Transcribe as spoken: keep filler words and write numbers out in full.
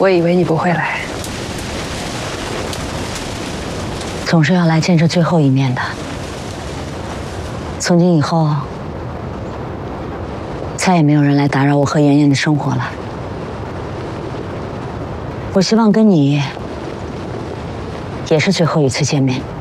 我以为你不会来。 总是要来见这最后一面的。从今以后，再也没有人来打扰我和妍妍的生活了。我希望跟你也是最后一次见面。